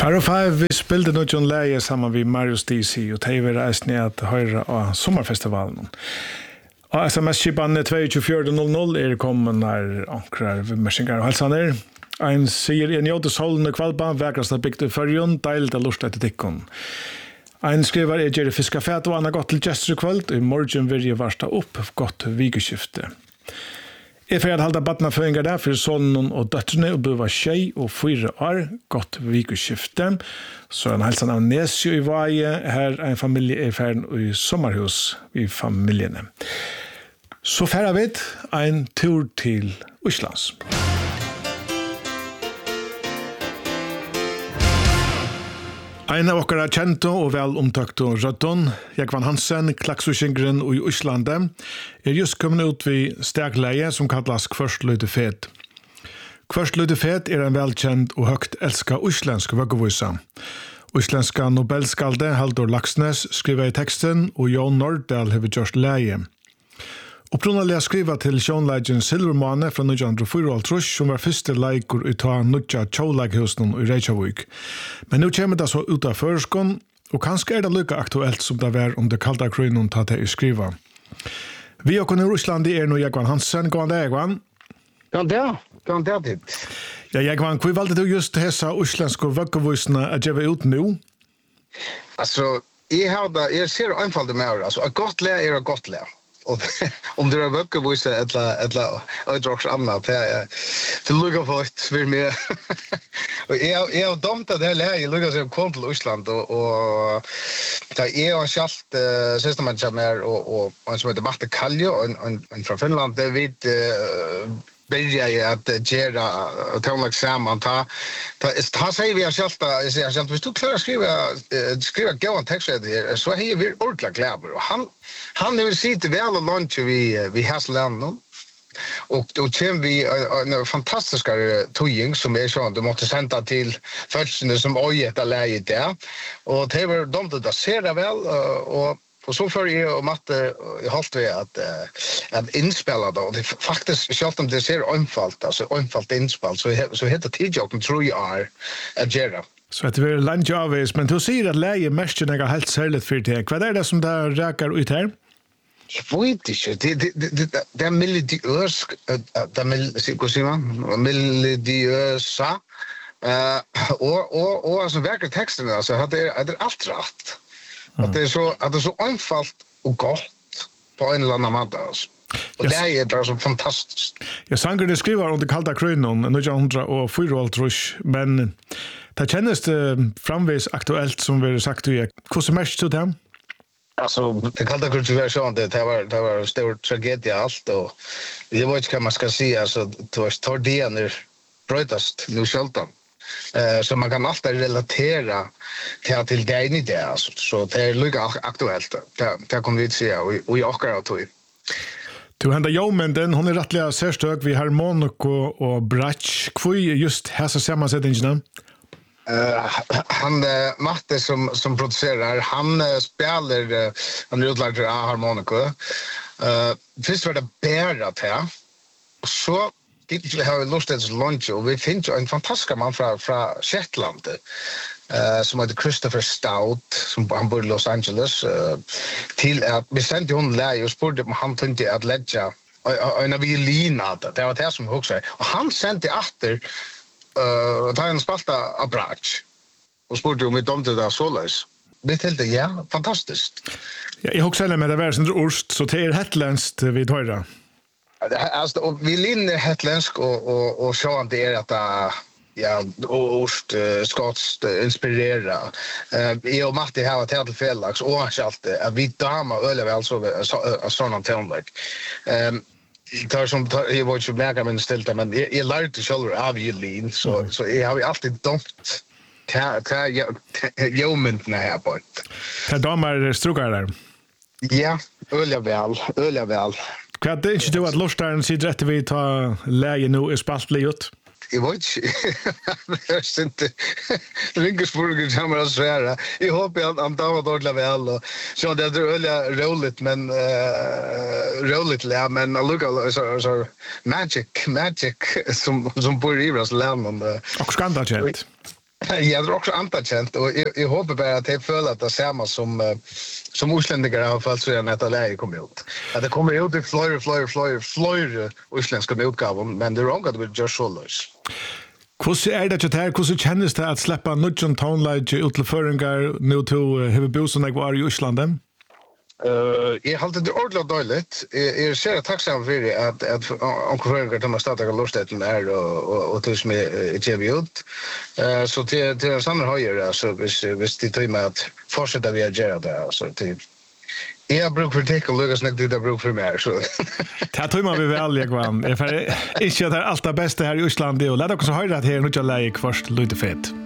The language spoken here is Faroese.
Far och Five, vi spelade nog John Leie samman vid Marius DC och det var reisning att höra av sommarfestivalen. Och sms-kipan 22400 är kommen när ankrar vimmersingar och hälsan er. En sier en jord solen och kvalpa, vägrasta byggt i förrjun, deilt av lust etter tikkun. En skriver er Jerry Fiskafett og Anna gott til gestur kvöld, og i morgen vil jeg varsta opp gott vikeskifte. Jeg får halda badnaføringar der for sonen og døtrene og buva 6 og 4 år, gott vikeskifte. Så en halsan av Nesio i Vaje, her en familie er ferden i sommarhus i familiene. Så færa vi en tur til Islands. En av okkara kjente og vel omtøkte rødden, Jekvan Hansen, klaksvisingren i Íslande, er just kommet ut ved stegleie som kallas Kvørsløyde Fet. Kvørsløyde Fet er en velkjent og høgt elska islandsk vøggevisa. Islandska Nobelskalde Halldor Laxness skriver i teksten, og Jon Nordahl har gjort leie. Opprunalega skriva til Sjónleikin Silvermane fra 1904, som var første leikur i ta nutja tjóleikhusen i Reykjavík. Men nu kommer det så ut av førskon, og kanskje er det lykka aktuelt som det var om det kalda krøynen tatt det i skriva. Vi og i Russland er nå Jekvan Hansen. God dag, Jekvan. God dag dit. Ja, Jekvan, hvor valgte du just hessa islandske vøggevisene å gjøre ut nå? Altså, jeg ser einfaldig med det. Altså, et godt lær er et godt lær. Och om det är böcker eller också annat det lukar på ett för mig och jag har dömt det här läget lukar sig kom till Island och där är jag skalt systematiskt med och han som heter Matti Kallio en från Finland det vid börjar jag att göra tonlag samman ta säger vi skalt hvis du klarar skriva gåan text det så här vi ordentligt klar och han vill sitta väl och lunch vi Hasland och då kommer vi en fantastisk tojing som är så du måste sända till följande som ojeta läget där och det var de att se det väl och så för jag och Matte hållt vi att inspela då det faktiskt självt om det ser enfalt inspel så heter tidjoken tror jag är att göra. Så att det är landjavis, men du säger att läge mest är något helt särskilt för det. Vad är det som där räkar ut här? Jag vet inte. Det är melodiös, melodiösa och alltså verkar texten alltså att det är allt rätt. Att det är så enfalt och gott på en eller annan måte alltså. Och det är bara så fantastiskt. Jag sanger det skriver om det kalda krönon 1904, men det känns framvis aktuellt som vi har sagt till er. Hur är mest till det? Alltså, det kalda kulturversion, det var stor tragedi allt och jag vet inte vad man ska säga, alltså, det var tordener brötast nu självdom. Så man kan alltid relatera till det in i det, alltså. Så det är lika aktuellt. Det kommer vi att säga och jag åker av tog. Du händer Jomenden, hon är rättliga särstök vid harmonika och bratsch. Hvor just häsa sammansättningarna? Han Matte som producerar han spelar han utlagd harmonika. Först var det bära till och så vi har lust att lunch och vi finns en fantastisk man från Shetland som heter Christopher Stout som han bor i Los Angeles till att vi sände hon läge och spurgade om han tänkte att lägga en violina det var det som också och han sände efter ta en spalta av bratsch och spurgade om vi domte det således. Vi tänkte ja, fantastiskt. Ja, jag också med det världen orst så det är hetländskt vid höra. Alltså vi linjer hetländskt och så att det är att ja, orst skotskt inspirera. Jag och Matti har ett helt fellax och allt att vi damer öle väl så såna tonlägg. Tar som jag var ju märka men ställt men jag lärde själv av violin så jag har alltid dömt Jomenten här på. Ta damer strukar där. Ja, öle väl. Kan det inte du att lustaren sitter rätt vid ta läge nu är spaltligt? Jag vet inte. Ringersburger kommer att svära. Jag hoppas att han tar ordentligt väl. Och så det är roligt, men roligt lär. Men så magic som bor i oss land. Och skandalkänt. Jag tror också antakänt och jag hoppas bara att det följer att det samma som utlänningar har fått så att läge kommer ut. Att det kommer ut i flyr utländska utgåvor, men det är långt att det blir så lös. Hvordan det ikke her? Hvordan kjennes det at slippe nødjon tonelage ut til føringer nå til Hevebusen jeg var i Øslandet? Jag har det ordentligt dåligt. Jag ser tacksam för att onkel Fröker de har startat lusten där och tills med TV ut. Så till en sån höjer alltså visst det tar med att fortsätta vi göra det så till jag brukar försöka Lucas när det brukar för mig så. Det tror man vi väl jag var. För inte att det är allt det bästa här i Island och låt oss höra att här nu jag lägger först lite fett.